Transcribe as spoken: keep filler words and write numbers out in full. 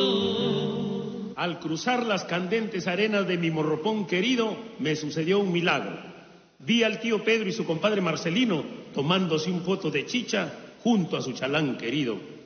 querido. Al cruzar las candentes arenas de mi Morropón querido, me sucedió un milagro. Vi al tío Pedro y su compadre Marcelino tomándose un poto de chicha junto a su chalán querido.